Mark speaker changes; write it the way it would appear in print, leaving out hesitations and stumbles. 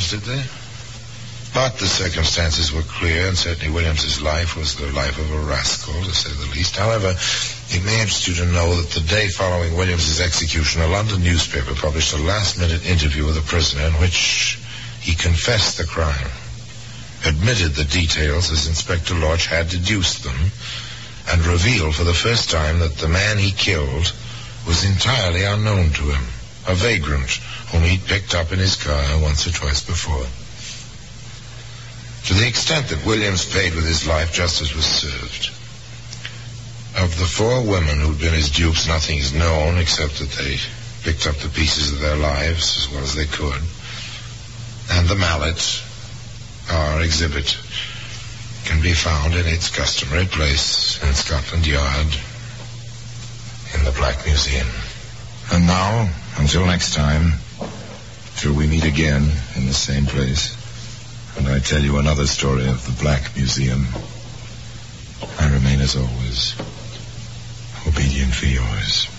Speaker 1: Williams, did they? But the circumstances were clear, and certainly Williams's life was the life of a rascal, to say the least. However, it may interest you to know that the day following Williams's execution, a London newspaper published a last-minute interview with the prisoner in which he confessed the crime, admitted the details as Inspector Lodge had deduced them, and revealed for the first time that the man he killed was entirely unknown to him, a vagrant whom he'd picked up in his car once or twice before. To the extent that Williams paid with his life, justice was served. Of the 4 women who'd been his dupes, nothing is known except that they picked up the pieces of their lives as well as they could. And the mallet, our exhibit, can be found in its customary place in Scotland Yard in the Black Museum.
Speaker 2: And now, until next time, till we meet again in the same place, and I tell you another story of the Black Museum, I remain as always obedient for yours.